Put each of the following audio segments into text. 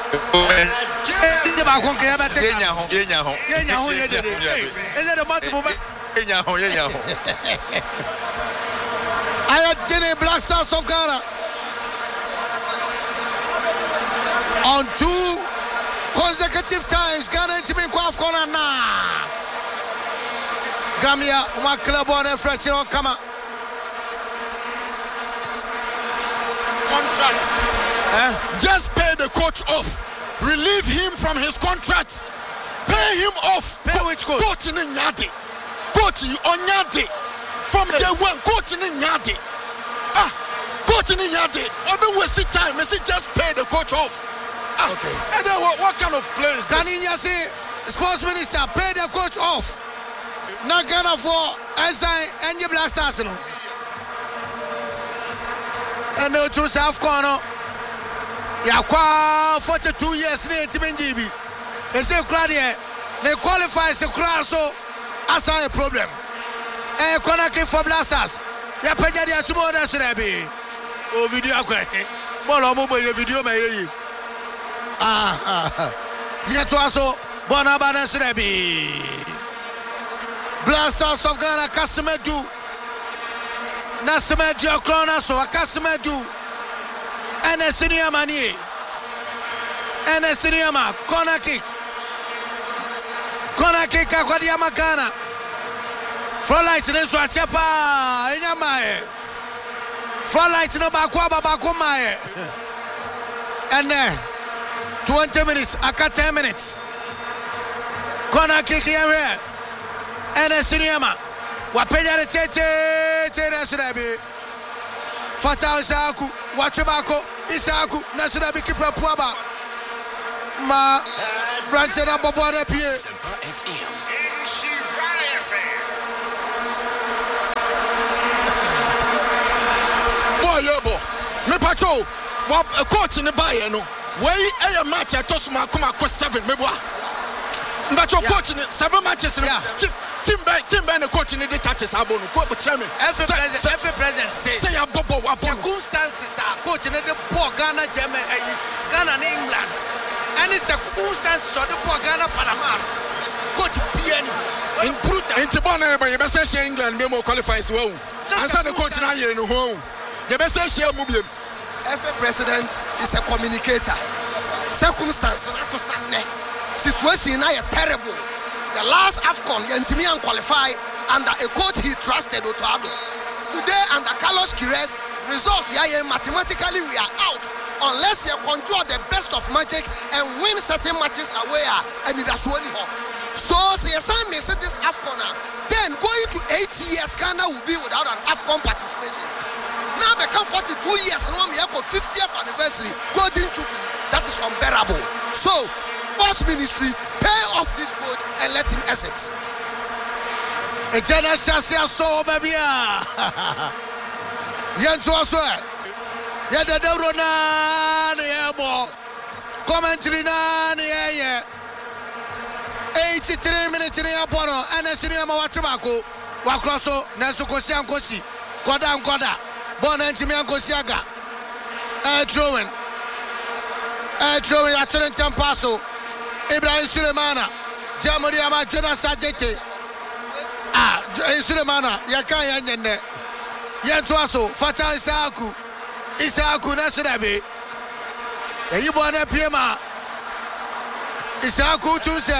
I did Black Stars of Ghana on 2 consecutive times. Ghana to be corner now. Gambia, one club on a fresh come on. Contract. Just pay the coach off. Relieve him from his contract. Pay him off. Pay which coach? Coach in Nyadi. Coach on Nyadi. From day one, coach in Nyadi. Coach in Nyadi. I've been wasting time. I say just pay the coach off. Okay. And then what kind of players? Can you say, sports minister, pay the coach off? Not gonna for SI and your Black Stars. And they choose half corner. Yeah, 42 years later, Benjibi. They say, they qualify as a crowd, so that's a problem. And Konaki for Black Stars. Yeah, Pejadia tomorrow, that's what I be. Oh, video, well, I'm over your video, may yet also, Bonabana should I be. Black Stars of Ghana, customer do. Nasime Diocrona, so a customer do. And a senior money. And a senior ma, corner kick. Corner kick, Aquadiama Ghana. Front light in this Wachepa, in your mind. Front light in the Bakumae. And then 20 minutes, I got 10 minutes. Corner kick here. And a senior ma. Wapenya de tete nasirabi Fata Isaku Wachibako Isaku nasirabi kipa puaba ma branche na bobo na pie boy yobo me pacho coach ni baye no wey e match atosuma kuma ko 7 meboa mbacho coach ni 7 matches ni Team Ben, the coach in the touches are going to go to me. Every president say a bobo circumstances are coach in the poor Ghana, Germany, Ghana, and England. And it's circumstances of the poor Ghana, Panama. Coach Piani in Bruta. In Tibona, but you best say England, Memo qualifies well. Answer the coach now in the home. You best say Mubium. Every president is a communicator. Circumstances, situation are terrible. The last AFCON, Yentimian qualified under a coach he trusted, Otoado. Today, under Carlos Queiroz, results mathematically we are out unless you conjure the best of magic and win certain matches away and it has won. So, the assignment said this AFCON, then going to 8 years, Ghana will be without an AFCON participation. Now become 42 years and 1 year, 50th anniversary, Golden Jubilee. That is unbearable. So, Sports Ministry, pay off this coach and let him exit. A generation so baby. Yanto so. Yada Dorona Niabo. Commentary na niye. 83 minutes in the Apono and a cinema Wachabako. Wakroso, Nasuko Siankosi. Koda. Bonantimianko Siaga. Throwing at Tampaso. Ibrahim Sulemana, Jamoriama Jonas Sajete. Sulemana, Yakaya Yende. Yantuaso, Fata Isaku Nasirabe. Yibona Pima. Isaku Tuse.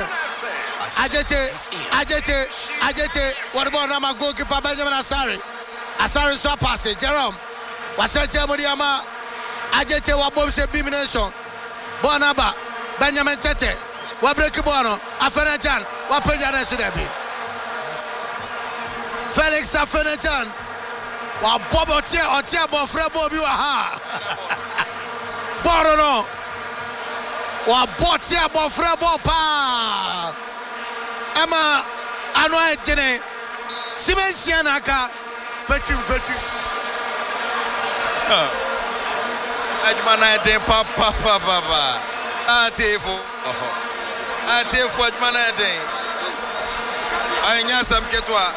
Ajete. What about Nama goalkeeper Benjamin Asari? Asari saw pass it. Jerome. Wasa Jamoriama. Ajete Wabomse Bimination. Bonaba. Benjamin Tete, Wabreki Bono, Afenejan, Wapejana Sidebi. Felix Afenejan, Wabobo Tia Bofre Bobi Waha. Borono, Wabotia Bofre Bopa. Emma Anoa Dene, Simensianaka, Fetching. Ajmana de papa. Atifu Ajmanade. I know some ketwa.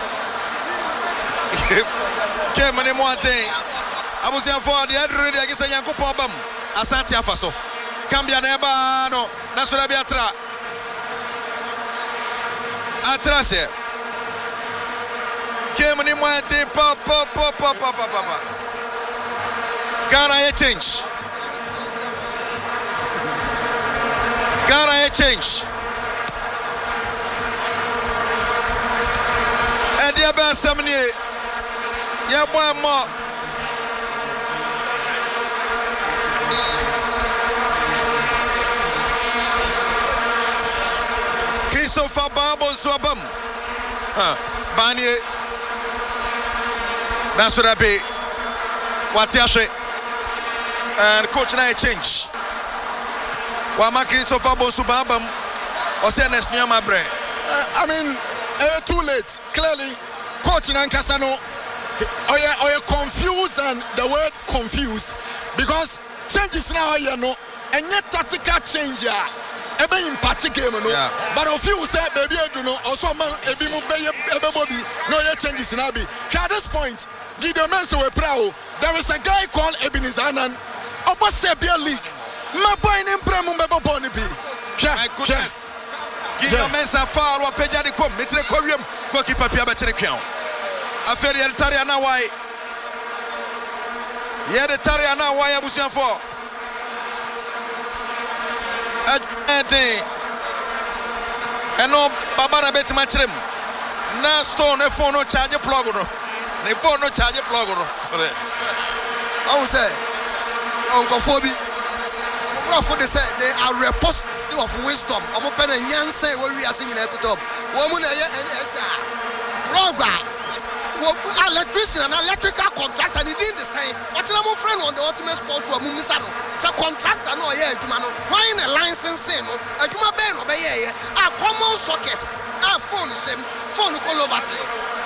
Came on one day. I was here for the other against a Yanko Pobam. Asante Afaso. Cambia neba no. Nasura biatra. Atrase. Game ni mwete pa. Ghana a change. Ghana a change. Edia ba samni. Ya boy mo. Christopher Babo Swabam. Banye. Nasura be. Watiashe. And coach na change. Wama Christopher Bonsu Babam. Ose next new mabre. I mean, too late. Clearly, coach Nankasano. Are you confused and the word confused because changes now you know and yet tactical change ya ebe impact game no but if you say baby do no also man ebi mu be bobby no you changes now be at this point Gideon Mensah we proud there is a guy called Ebenezer Anan obo Serbia league my boy in premu be bobo ni bi yes Gideon Mensah foul wa peja de kom metre kowiem goalkeeper pia ba kire kwan aferi el taria na wai ye de taria na wai abusian for eno baba na betima kirem na stone e phone no charge plug no ne phone no charge plug no I will say Uncle Phoebe they say they are reposed of wisdom omo pen nyanse we are singing ekutop wo mu na ye plug electrician and electrical contractor and he did the same. What's my friend on the ultimate sports who Mumisano? It's a contractor, no, yeah, Jumano. Why in a license? A Juma Ben, obey a common socket, a phone, same phone, call battery.